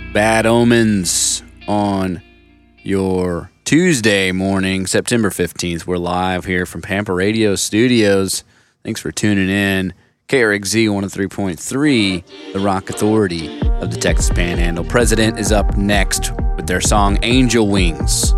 Bad Omens on your Tuesday morning, September 15th. We're live here from Pampa Radio Studios. Thanks for tuning in. KRXZ 103.3, the rock authority of the Texas Panhandle. President is up next with their song Angel Wings.